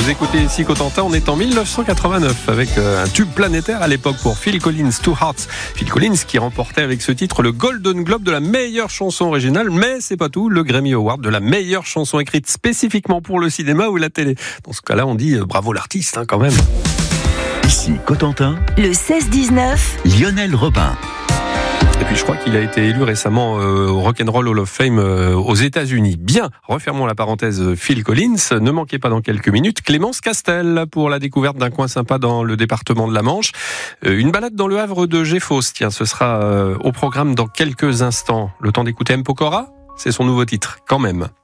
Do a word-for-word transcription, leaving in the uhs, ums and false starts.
Vous écoutez ici Cotentin, on est en dix-neuf cent quatre-vingt-neuf avec un tube planétaire à l'époque pour Phil Collins, Two Hearts. Phil Collins qui remportait avec ce titre le Golden Globe de la meilleure chanson originale, mais c'est pas tout, le Grammy Award de la meilleure chanson écrite spécifiquement pour le cinéma ou la télé. Dans ce cas-là, on dit euh, bravo l'artiste hein, quand même. Ici Cotentin, le seize dix-neuf, Lionel Robin. Et puis je crois qu'il a été élu récemment euh, au Rock'n'Roll Hall of Fame euh, aux États-Unis. Bien, refermons la parenthèse Phil Collins. Ne manquez pas dans quelques minutes Clémence Castel pour la découverte d'un coin sympa dans le département de la Manche. Euh, une balade dans le Havre de Géfos. Tiens, ce ssera euh, au programme dans quelques instants. Le temps d'écouter M. Pokora, c'est son nouveau titre, quand même.